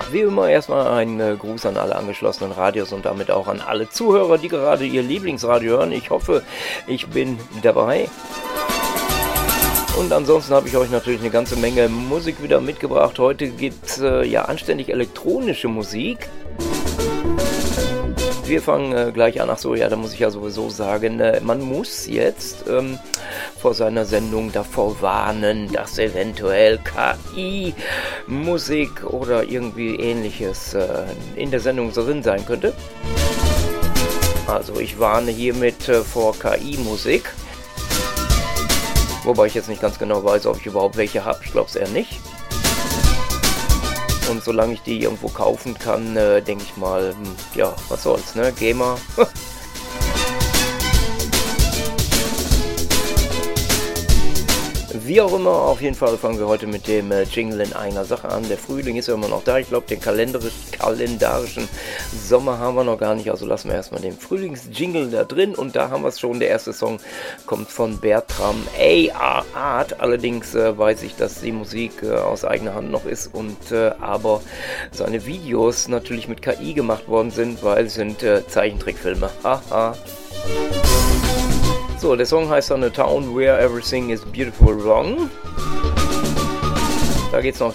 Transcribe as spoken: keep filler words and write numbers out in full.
wie immer erstmal ein äh, Gruß an alle angeschlossenen Radios und damit auch an alle Zuhörer, die gerade ihr Lieblingsradio hören. Ich hoffe, ich bin dabei. Und ansonsten habe ich euch natürlich eine ganze Menge Musik wieder mitgebracht. Heute gibt es äh, ja anständig elektronische Musik. Wir fangen äh, gleich an. Ach so, ja, da muss ich ja sowieso sagen, äh, man muss jetzt ähm, vor seiner Sendung davor warnen, dass eventuell K I-Musik oder irgendwie ähnliches äh, in der Sendung drin sein könnte. Also ich warne hiermit äh, vor K I-Musik. Wobei ich jetzt nicht ganz genau weiß, ob ich überhaupt welche habe. Ich glaube es eher nicht. Und solange ich die irgendwo kaufen kann, äh, denke ich mal, ja, was soll's, ne? GEMA. Wie auch immer, auf jeden Fall fangen wir heute mit dem äh, Jingle in einer Sache an. Der Frühling ist ja immer noch da. Ich glaube, den kalendarisch, kalendarischen Sommer haben wir noch gar nicht. Also lassen wir erstmal den Frühlingsjingle da drin. Und da haben wir es schon. Der erste Song kommt von Bertram A. Art. Allerdings äh, weiß ich, dass die Musik äh, aus eigener Hand noch ist. Und äh, aber seine Videos natürlich mit K I gemacht worden sind, weil es sind äh, Zeichentrickfilme. Haha. So, der Song heißt dann A Town Where Everything is Beautiful Wrong. Da geht es noch